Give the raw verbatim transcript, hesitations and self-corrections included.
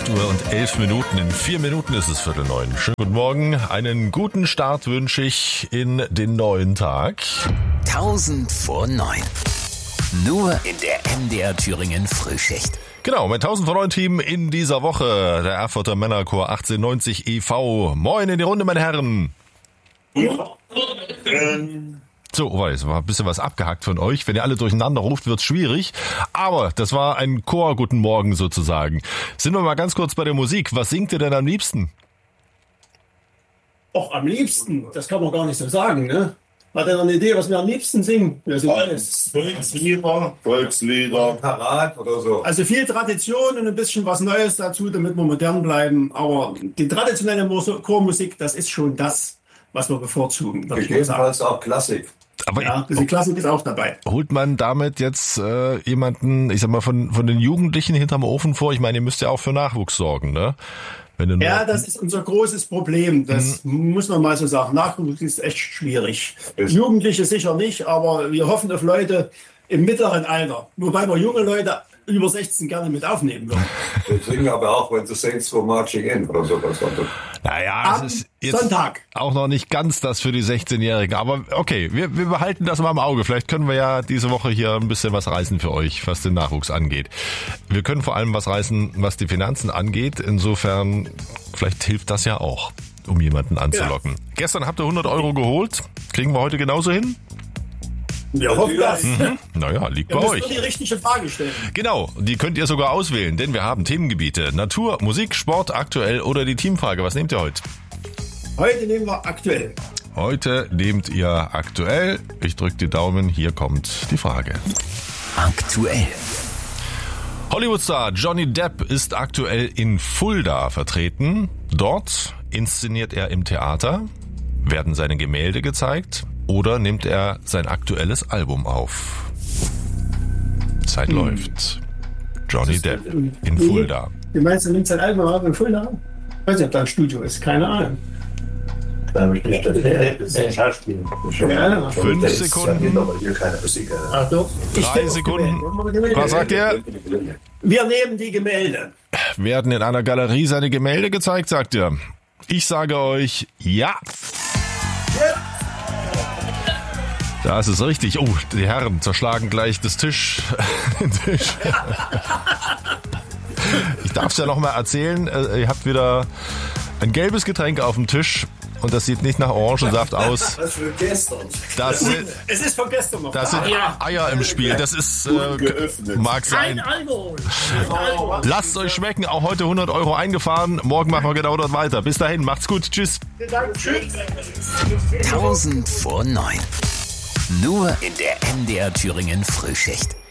Uhr und elf Minuten. In vier Minuten ist es Viertel neun. Schönen guten Morgen. Einen guten Start wünsche ich in den neuen Tag. tausend vor neun. Nur in der M D R Thüringen Frühschicht. Genau, mein tausend vor neun Team in dieser Woche. Der Erfurter Männerchor achtzehnhundertneunzig e V. Moin in die Runde, meine Herren. So, oh, es war ein bisschen was abgehackt von euch. Wenn ihr alle durcheinander ruft, wird's schwierig. Aber das war ein Chor Guten Morgen sozusagen. Sind wir mal ganz kurz bei der Musik. Was singt ihr denn am liebsten? Och, am liebsten, das kann man gar nicht so sagen, ne? Hat er noch eine Idee, was wir am liebsten singen? Wir sind alles. Volkslieder, Volkslieder, Parat oder so. Also viel Tradition und ein bisschen was Neues dazu, damit wir modern bleiben. Aber die traditionelle Mus- Chormusik, das ist schon das, was wir bevorzugen. würde ich mal sagen. Gegebenenfalls auch Klassik. Aber Ja, diese Klassik ist auch dabei. holt man damit jetzt äh, jemanden, ich sag mal, von, von den Jugendlichen hinterm Ofen vor? Ich meine, ihr müsst ja auch für Nachwuchs sorgen, ne? Wenn du nur Ja, das ist unser großes Problem. Das Mhm. muss man mal so sagen. Nachwuchs ist echt schwierig. Ist- Jugendliche sicher nicht, aber wir hoffen auf Leute im mittleren Alter. Wobei wir junge Leute über sechzehn gerne mit aufnehmen würden. Wir singen aber auch When the Saints Go Marching In oder sowas. Naja, Am es ist jetzt Sonntag. auch noch nicht ganz das für die sechzehnjährigen. Aber okay, wir, wir behalten das mal im Auge. Vielleicht können wir ja diese Woche hier ein bisschen was reißen für euch, was den Nachwuchs angeht. Wir können vor allem was reißen, was die Finanzen angeht. Insofern, vielleicht hilft das ja auch, um jemanden anzulocken. Gestern habt ihr hundert Euro geholt. Kriegen wir heute genauso hin? Wir hoffen das. Naja, liegt Wir bei müssen euch. nur die richtige Frage stellen. Genau, die könnt ihr sogar auswählen, denn wir haben Themengebiete. Natur, Musik, Sport, aktuell oder die Teamfrage. Was nehmt ihr heute? Heute nehmen wir aktuell. Heute nehmt ihr aktuell. Ich drücke die Daumen, hier kommt die Frage. Aktuell. Hollywoodstar Johnny Depp ist aktuell in Fulda vertreten. Dort inszeniert er im Theater. Werden seine Gemälde gezeigt oder nimmt er sein aktuelles Album auf? Zeit Hm. läuft. Johnny ist Depp das in- in Nee. Fulda. Du meinst, er nimmt sein Album auf in Fulda? Ich weiß nicht, ob da ein Studio ist. Keine Ahnung. Schauspiel. Ja, Fünf Das ist ja Sekunden. aber hier keine Musik. ach doch. Ich Drei stehe auf Sekunden. Gemälde. Was sagt ihr? Wir nehmen die Gemälde. Werden in einer Galerie seine Gemälde gezeigt, sagt ihr? Ich sage euch, ja. Das ist richtig. Oh, die Herren zerschlagen gleich das Tisch. den Tisch. Ich darf es ja noch mal erzählen. Ihr habt wieder ein gelbes Getränk auf dem Tisch und das sieht nicht nach Orangensaft aus. Was für gestern. Das sind, Es ist von gestern noch. das sind Eier im Spiel. Das ist äh, geöffnet. mag Kein sein. Alkohol. Kein Alkohol. Lasst es euch schmecken. Auch heute hundert Euro eingefahren. Morgen machen wir genau dort weiter. Bis dahin, macht's gut. Tschüss. Vielen Dank. Tschüss. tausend vor neun. Nur in der M D R Thüringen Frühschicht.